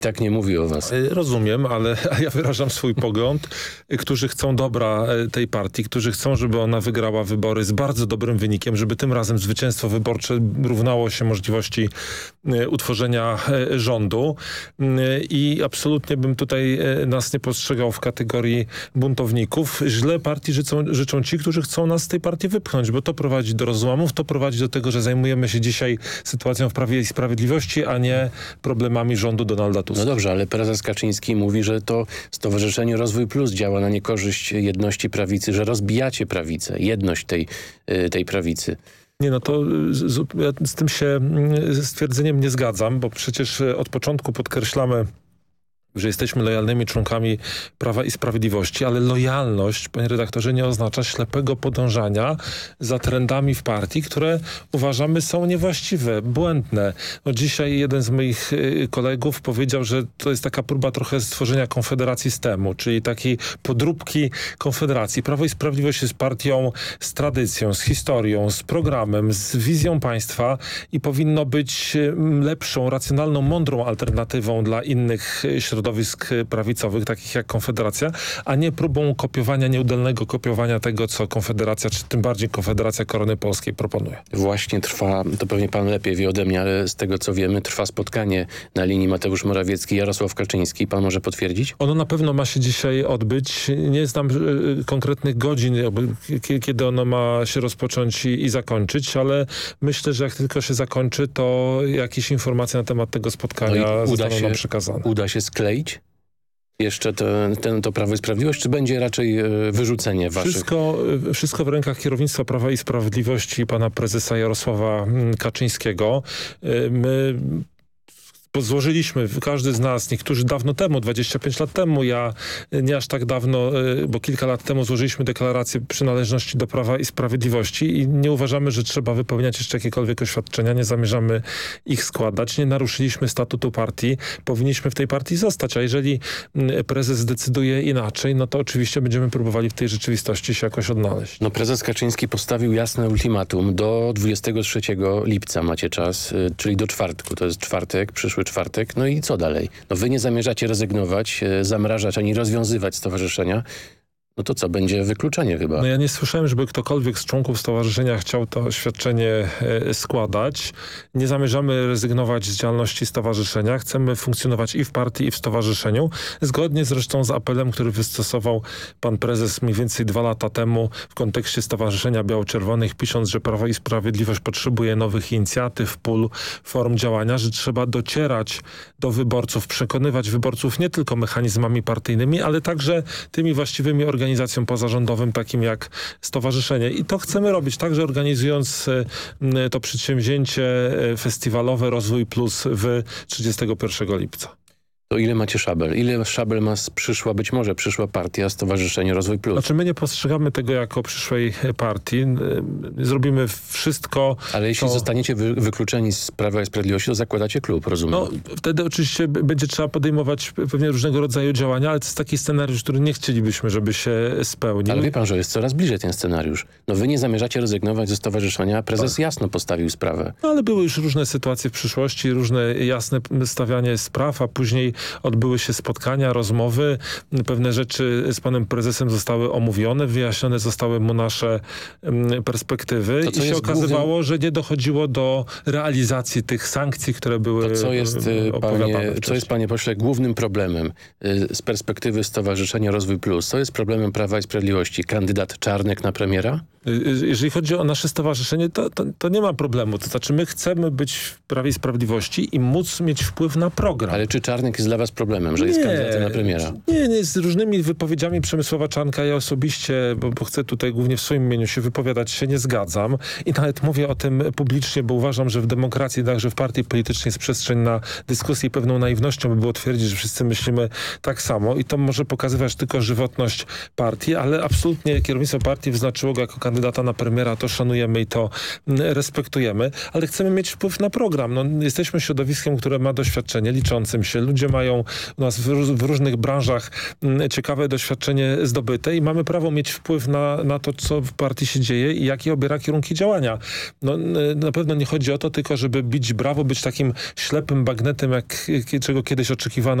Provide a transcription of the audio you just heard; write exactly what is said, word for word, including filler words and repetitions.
Tak nie mówi o was. Rozumiem, ale ja wyrażam swój pogląd, którzy chcą dobra tej partii, którzy chcą, żeby ona wygrała wybory z bardzo dobrym wynikiem, żeby tym razem zwycięstwo wyborcze równało się możliwości utworzenia rządu i absolutnie bym tutaj nas nie postrzegał w kategorii buntowników. Źle partii życzą, życzą ci, którzy chcą nas z tej partii wypchnąć, bo to prowadzi do rozłamów, to prowadzi do tego, że zajmujemy się dzisiaj sytuacją w Prawie i Sprawiedliwości, a nie problemami rządu Donalda Tuska. No dobrze, ale prezes Kaczyński mówi, że to Stowarzyszenie Rozwój Plus działa na niekorzyść jedności prawicy, że rozbijacie prawicę, jedność tej, tej prawicy. Nie, no to z, ja z tym się stwierdzeniem nie zgadzam, bo przecież od początku podkreślamy, że jesteśmy lojalnymi członkami Prawa i Sprawiedliwości, ale lojalność, panie redaktorze, nie oznacza ślepego podążania za trendami w partii, które uważamy są niewłaściwe, błędne. No dzisiaj jeden z moich y, kolegów powiedział, że to jest taka próba trochę stworzenia konfederacji systemu, czyli takiej podróbki konfederacji. Prawo i Sprawiedliwość jest partią z tradycją, z historią, z programem, z wizją państwa i powinno być lepszą, racjonalną, mądrą alternatywą dla innych środowisk środowisk prawicowych, takich jak Konfederacja, a nie próbą kopiowania, nieudolnego kopiowania tego, co Konfederacja, czy tym bardziej Konfederacja Korony Polskiej proponuje. Właśnie trwa, to pewnie pan lepiej wie ode mnie, ale z tego co wiemy, trwa spotkanie na linii Mateusz Morawiecki, Jarosław Kaczyński. Pan może potwierdzić? Ono na pewno ma się dzisiaj odbyć. Nie znam y, konkretnych godzin, jakby, kiedy ono ma się rozpocząć i, i zakończyć, ale myślę, że jak tylko się zakończy, to jakieś informacje na temat tego spotkania no zostaną się, nam przekazane. Uda się skleić jeszcze to, ten, to Prawo i Sprawiedliwość, czy będzie raczej y, wyrzucenie waszych? Wszystko, wszystko w rękach kierownictwa Prawa i Sprawiedliwości pana prezesa Jarosława Kaczyńskiego. Y, my złożyliśmy, każdy z nas, niektórzy dawno temu, dwadzieścia pięć lat temu, ja nie aż tak dawno, bo kilka lat temu złożyliśmy deklarację przynależności do Prawa i Sprawiedliwości i nie uważamy, że trzeba wypełniać jeszcze jakiekolwiek oświadczenia, nie zamierzamy ich składać, nie naruszyliśmy statutu partii, powinniśmy w tej partii zostać, a jeżeli prezes zdecyduje inaczej, no to oczywiście będziemy próbowali w tej rzeczywistości się jakoś odnaleźć. No prezes Kaczyński postawił jasne ultimatum, do dwudziestego trzeciego lipca macie czas, czyli do czwartku, to jest czwartek, przyszły czwartek, no i co dalej? No wy nie zamierzacie rezygnować, e, zamrażać ani rozwiązywać stowarzyszenia. No to co, będzie wykluczenie chyba? No ja nie słyszałem, żeby ktokolwiek z członków stowarzyszenia chciał to oświadczenie e, składać. Nie zamierzamy rezygnować z działalności stowarzyszenia. Chcemy funkcjonować i w partii, i w stowarzyszeniu. Zgodnie zresztą z apelem, który wystosował pan prezes mniej więcej dwa lata temu w kontekście Stowarzyszenia Biało-Czerwonych, pisząc, że Prawo i Sprawiedliwość potrzebuje nowych inicjatyw, pól, form działania, że trzeba docierać do wyborców, przekonywać wyborców nie tylko mechanizmami partyjnymi, ale także tymi właściwymi organizacjami, organizacjom pozarządowym takim jak stowarzyszenie. I to chcemy robić, także organizując to przedsięwzięcie festiwalowe Rozwój Plus w trzydziestego pierwszego lipca. To ile macie szabel? Ile szabel ma przyszła, być może przyszła partia, Stowarzyszenie Rozwój Plus? Znaczy my nie postrzegamy tego jako przyszłej partii. Zrobimy wszystko... Ale jeśli to... zostaniecie wy wykluczeni z Prawa i Sprawiedliwości, to zakładacie klub, rozumiem? No wtedy oczywiście będzie trzeba podejmować pewnie różnego rodzaju działania, ale to jest taki scenariusz, który nie chcielibyśmy, żeby się spełnił. Ale wie pan, że jest coraz bliżej ten scenariusz. No wy nie zamierzacie rezygnować ze stowarzyszenia, a prezes tak. jasno postawił sprawę. No ale były już różne sytuacje w przyszłości, różne jasne stawianie spraw, a później odbyły się spotkania, rozmowy. Pewne rzeczy z panem prezesem zostały omówione, wyjaśnione zostały mu nasze um, perspektywy i się okazywało, głównym... że nie dochodziło do realizacji tych sankcji, które były to co jest, panie, co jest, panie pośle, głównym problemem y, z perspektywy Stowarzyszenia Rozwój Plus? Co jest problemem Prawa i Sprawiedliwości? Kandydat Czarnek na premiera? Jeżeli chodzi o nasze stowarzyszenie, to, to, to nie ma problemu. To znaczy my chcemy być w Prawie i Sprawiedliwości i móc mieć wpływ na program. Ale czy Czarnek jest dla was problemem, że nie, jest kandydatem na premiera? Nie, nie, z różnymi wypowiedziami Przemysława Czarnka ja osobiście, bo, bo chcę tutaj głównie w swoim imieniu się wypowiadać, się nie zgadzam. I nawet mówię o tym publicznie, bo uważam, że w demokracji, także w partii politycznej jest przestrzeń na dyskusję i pewną naiwnością by było twierdzić, że wszyscy myślimy tak samo i to może pokazywać tylko żywotność partii, ale absolutnie kierownictwo partii wyznaczyło go jako kandydata na premiera, to szanujemy i to respektujemy, ale chcemy mieć wpływ na program. No, jesteśmy środowiskiem, które ma doświadczenie liczącym się. Ludzie mają u nas w, w różnych branżach ciekawe doświadczenie zdobyte i mamy prawo mieć wpływ na, na to, co w partii się dzieje i jakie obiera kierunki działania. No, na pewno nie chodzi o to tylko, żeby bić brawo, być takim ślepym bagnetem, jak czego kiedyś oczekiwano